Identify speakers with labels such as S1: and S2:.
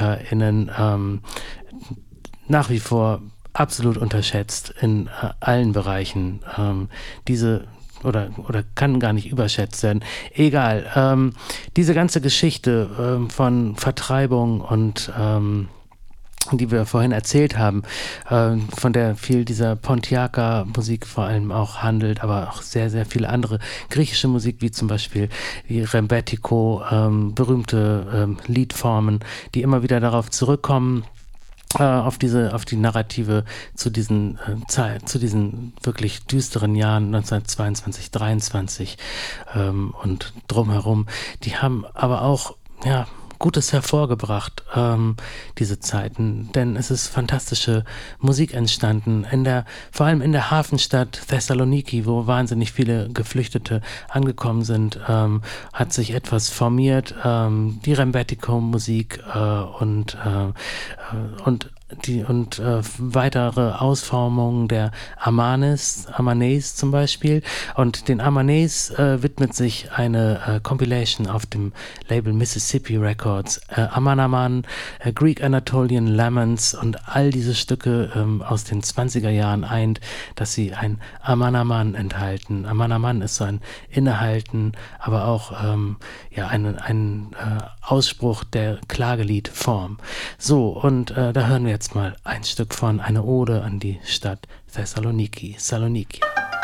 S1: MusikerInnen nach wie vor absolut unterschätzt in allen Bereichen. Oder kann gar nicht überschätzt werden. Egal. Diese ganze Geschichte von Vertreibung und die wir vorhin erzählt haben, von der viel dieser Pontiaca-Musik vor allem auch handelt, aber auch sehr, sehr viele andere griechische Musik, wie zum Beispiel die Rembetiko, berühmte Liedformen, die immer wieder darauf zurückkommen, auf die Narrative zu diesen wirklich düsteren Jahren 1922, 23 und drumherum. Die haben aber auch, ja, Gutes hervorgebracht, diese Zeiten, denn es ist fantastische Musik entstanden, vor allem in der Hafenstadt Thessaloniki, wo wahnsinnig viele Geflüchtete angekommen sind, hat sich etwas formiert, die Rembetiko-Musik und weitere Ausformungen der Amanes zum Beispiel. Und den Amanes widmet sich eine Compilation auf dem Label Mississippi Records. Amanaman, Greek Anatolian Laments und all diese Stücke aus den 20er Jahren eint, dass sie ein Amanaman enthalten. Amanaman ist so ein Innehalten, aber auch ein Ausspruch der Klageliedform. So, und da hören wir jetzt mal ein Stück von, eine Ode an die Stadt Thessaloniki. Saloniki.